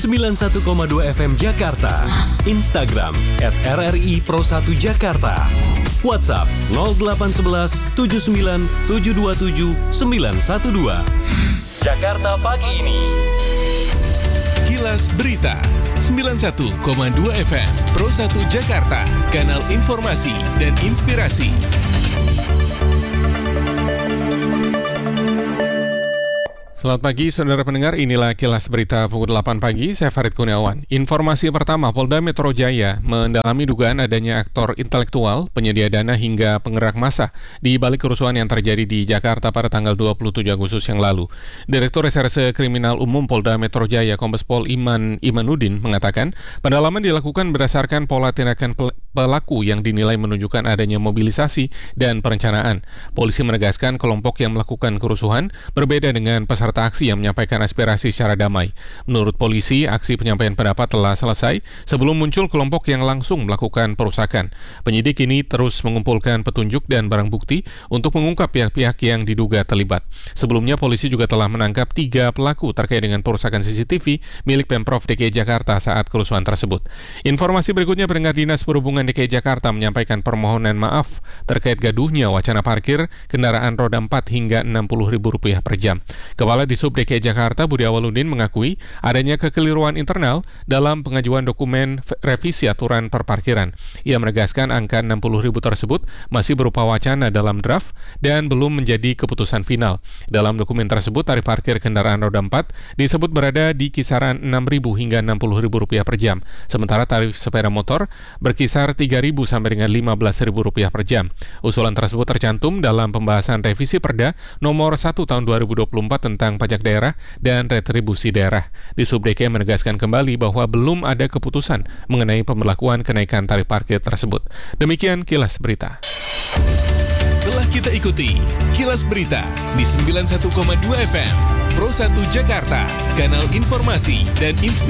91,2 FM Jakarta. Instagram @RRI Pro 1 Jakarta. WhatsApp 0811 79 727 912. Jakarta pagi ini. Kilas Berita 91,2 FM Pro 1 Jakarta, kanal informasi dan inspirasi. Selamat pagi, saudara pendengar. Inilah Kilas Berita pukul 8 pagi. Saya Farid Kurniawan. Informasi pertama, Polda Metro Jaya mendalami dugaan adanya aktor intelektual, penyedia dana hingga penggerak massa di balik kerusuhan yang terjadi di Jakarta pada tanggal 27 Agustus yang lalu. Direktur Reserse Kriminal Umum Polda Metro Jaya, Kombes Pol Imanuddin mengatakan, pendalaman dilakukan berdasarkan pola tindakan pelaku yang dinilai menunjukkan adanya mobilisasi dan perencanaan. Polisi menegaskan kelompok yang melakukan kerusuhan berbeda dengan peserta aksi yang menyampaikan aspirasi secara damai. Menurut polisi, aksi penyampaian pendapat telah selesai sebelum muncul kelompok yang langsung melakukan perusakan. Penyidik ini terus mengumpulkan petunjuk dan barang bukti untuk mengungkap pihak-pihak yang diduga terlibat. Sebelumnya, polisi juga telah menangkap 3 pelaku terkait dengan perusakan CCTV milik Pemprov DKI Jakarta saat kerusuhan tersebut. Informasi berikutnya, pendengar, Dinas Perhubungan DKI Jakarta menyampaikan permohonan maaf terkait gaduhnya wacana parkir kendaraan roda 4 hingga Rp60.000 per jam. Kepala Disub DKI Jakarta Budi Awaludin mengakui adanya kekeliruan internal dalam pengajuan dokumen revisi aturan perparkiran. Ia menegaskan angka 60.000 tersebut masih berupa wacana dalam draft dan belum menjadi keputusan final. Dalam dokumen tersebut, tarif parkir kendaraan roda 4 disebut berada di kisaran Rp6.000 hingga Rp60.000 per jam. Sementara tarif sepeda motor berkisar Rp3.000 sampai dengan Rp15.000 per jam. Usulan tersebut tercantum dalam pembahasan revisi Perda nomor 1 tahun 2024 tentang pajak daerah dan retribusi daerah. Disub DKI menegaskan kembali bahwa belum ada keputusan mengenai pemberlakuan kenaikan tarif parkir tersebut. Demikian Kilas Berita. Telah kita ikuti Kilas Berita di 91,2 FM Pro 1 Jakarta, kanal informasi dan inspirasi.